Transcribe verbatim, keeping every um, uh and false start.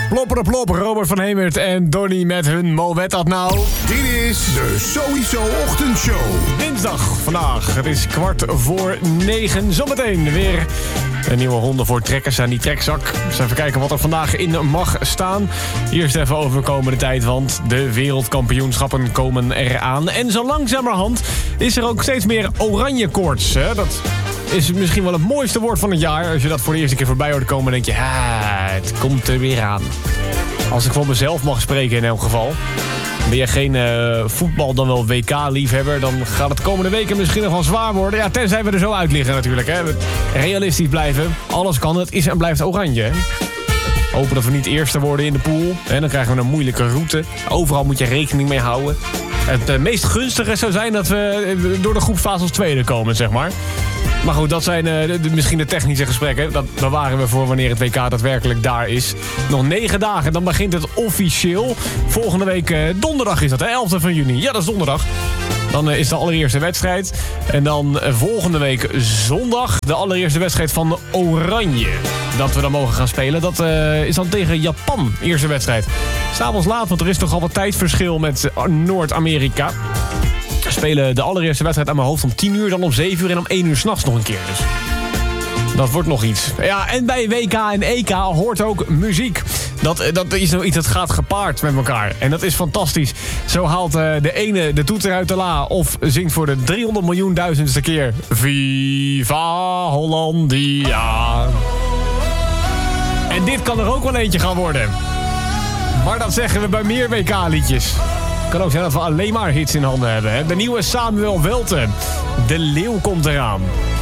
Plopper plop, Robert van Hemert en Donnie met hun Mo Wet dat nou. Dit is de Sowieso Ochtendshow. Dinsdag vandaag, het is kwart voor negen. Zometeen weer een nieuwe ronde voor trekkers aan die trekzak. Dus even kijken wat er vandaag in mag staan. Eerst even over de komende tijd, want de wereldkampioenschappen komen eraan. En zo langzamerhand is er ook steeds meer oranje koorts. Hè? Dat is misschien wel het mooiste woord van het jaar. Als je dat voor de eerste keer voorbij hoort komen, denk je, ah, het komt er weer aan. Als ik voor mezelf mag spreken in elk geval. Ben je geen uh, voetbal dan wel W K-liefhebber, dan gaat het komende weken misschien nog wel zwaar worden. Ja, tenzij we er zo uit liggen natuurlijk. Hè. Realistisch blijven. Alles kan, het is en blijft oranje. Hè. Hopen dat we niet eerste worden in de pool. En dan krijgen we een moeilijke route. Overal moet je rekening mee houden. Het uh, meest gunstige zou zijn dat we uh, door de groepsfase als tweede komen, zeg maar. Maar goed, dat zijn uh, de, de, misschien de technische gesprekken. Dat bewaren we voor wanneer het W K daadwerkelijk daar is. Nog negen dagen, dan begint het officieel. Volgende week uh, donderdag is dat, hè? elfde van juni. Ja, dat is donderdag. Dan uh, is de allereerste wedstrijd. En dan uh, volgende week zondag de allereerste wedstrijd van Oranje. Dat we dan mogen gaan spelen. Dat uh, is dan tegen Japan, eerste wedstrijd. S'avonds laat, want er is toch al wat tijdverschil met Noord-Amerika. We spelen de allereerste wedstrijd aan mijn hoofd om tien uur, dan om zeven uur en om één uur 's nachts nog een keer. Dus dat wordt nog iets. Ja, en bij W K en E K hoort ook muziek. Dat, dat is nou iets dat gaat gepaard met elkaar. En dat is fantastisch. Zo haalt uh, de ene de toeter uit de la of zingt voor de driehonderd miljoen duizendste keer Viva Hollandia. En dit kan er ook wel eentje gaan worden. Maar dat zeggen we bij meer W K-liedjes. Het kan ook zijn dat we alleen maar hits in handen hebben. Hè? De nieuwe Samuel Welten. De Leeuw komt eraan.